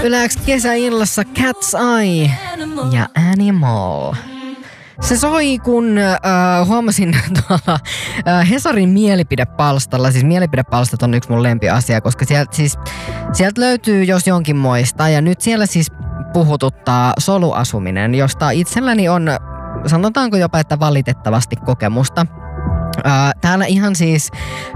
Yleensä kesäillassa Cat's Eye ja Animal. Se soi, kun huomasin tuolla Hesarin mielipidepalstalla, siis mielipidepalstat on yksi mun lempiasia, koska sieltä löytyy jos jonkin moista, ja nyt siellä siis puhututtaa soluasuminen, josta itselläni on, sanotaanko jopa, että valitettavasti kokemusta. Täällä ihan siis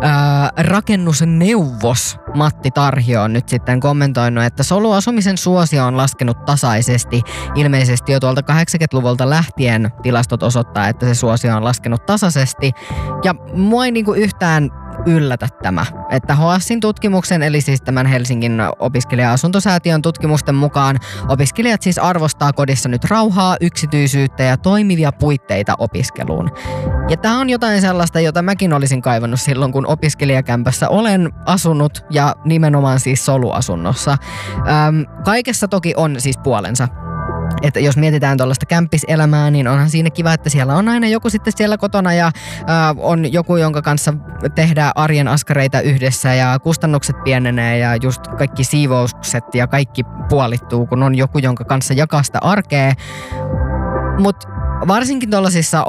rakennusneuvos Matti Tarhio on nyt sitten kommentoinut, että soluasumisen suosio on laskenut tasaisesti. Ilmeisesti jo tuolta 80-luvulta lähtien tilastot osoittaa, että se suosio on laskenut tasaisesti. Ja mua ei niinku yhtään yllätä tämä, että HSin tutkimuksen, eli siis tämän Helsingin opiskelija-asuntosäätiön tutkimusten mukaan opiskelijat siis arvostaa kodissa nyt rauhaa, yksityisyyttä ja toimivia puitteita opiskeluun. Ja tämä on jotain sellaista, jota mäkin olisin kaivannut silloin, kun opiskelijakämpässä olen asunut ja nimenomaan siis soluasunnossa. Kaikessa toki on siis puolensa. Että jos mietitään tuollaista kämppiselämää, niin onhan siinä kiva, että siellä on aina joku sitten siellä kotona ja on joku, jonka kanssa tehdään arjen askareita yhdessä ja kustannukset pienenee ja just kaikki siivoukset ja kaikki puolittuu, kun on joku, jonka kanssa jakaa sitä arkea. Mutta varsinkin tuollaisissa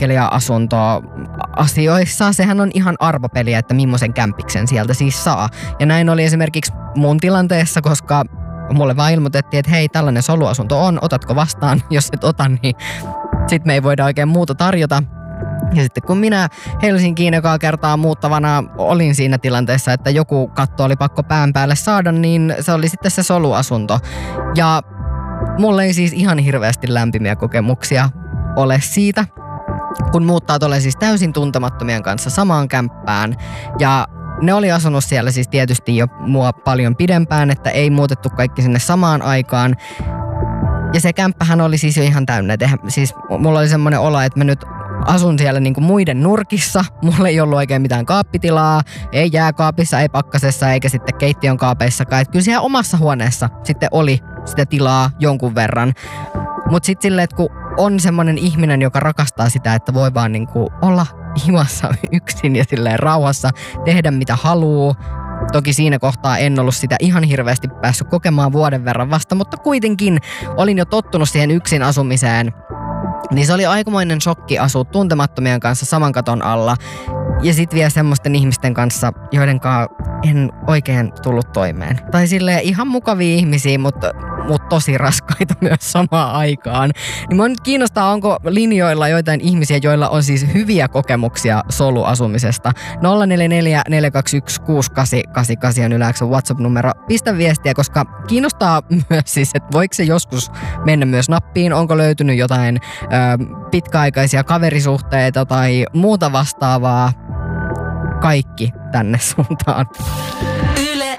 opiskelija-asuntoasioissa sehän on ihan arvopeliä, että millaisen kämpiksen sieltä siis saa. Ja näin oli esimerkiksi mun tilanteessa, koska mulle vaan ilmoitettiin, että hei, tällainen soluasunto on, otatko vastaan? Jos et ota, niin sit me ei voida oikein muuta tarjota. Ja sitten kun minä Helsinkiin ekaa kertaa muuttavana olin siinä tilanteessa, että joku katto oli pakko pään päälle saada, niin se oli sitten se soluasunto. Ja mulle ei siis ihan hirveästi lämpimiä kokemuksia ole siitä, kun muuttaa tuolle siis täysin tuntemattomien kanssa samaan kämppään. Ja ne oli asunut siellä siis tietysti jo mua paljon pidempään, että ei muutettu kaikki sinne samaan aikaan. Ja se kämppähän oli siis jo ihan täynnä. Siis mulla oli semmoinen olo, että mä nyt asun siellä niinku muiden nurkissa. Mulla ei ollut oikein mitään kaappitilaa, ei jääkaapissa, ei pakkasessa eikä sitten keittiön kaapeissakaan. Että kyllä siellä omassa huoneessa sitten oli sitä tilaa jonkun verran. Mutta sitten silleen, että kun on semmoinen ihminen, joka rakastaa sitä, että voi vaan niinku olla himassa yksin ja silleen rauhassa, tehdä mitä haluu. Toki siinä kohtaa en ollut sitä ihan hirveästi päässyt kokemaan vuoden verran vasta, mutta kuitenkin olin jo tottunut siihen yksin asumiseen. Niin se oli aikamoinen shokki asua tuntemattomien kanssa saman katon alla. Ja sit vielä semmoisten ihmisten kanssa, joidenkaan en oikein tullut toimeen. Tai silleen ihan mukavia ihmisiä, mutta tosi raskaita myös samaan aikaan. Niin mua nyt kiinnostaa, onko linjoilla joitain ihmisiä, joilla on siis hyviä kokemuksia soluasumisesta. 044 421 6888 on yleensä WhatsApp-numero. Pistä viestiä, koska kiinnostaa myös siis, että voiko se joskus mennä myös nappiin. Onko löytynyt jotain pitkäaikaisia kaverisuhteita tai muuta vastaavaa. Kaikki tänne suuntaan. Yle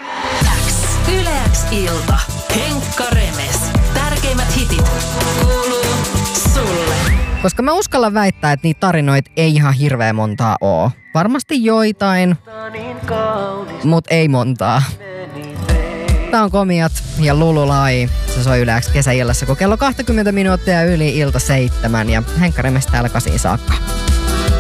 X ilta. Henkka Remes. Tärkeimmät hitit kuuluu sulle. Koska mä uskallan väittää, että niitä tarinoita ei ihan hirveän montaa oo. Varmasti joitain, mut ei montaa. Tää on Komiat ja Lululai. Se soi yleensä kesäillassa, kun kello 20 minuuttia yli ilta 7 ja Henkka Remes täällä 8 saakka.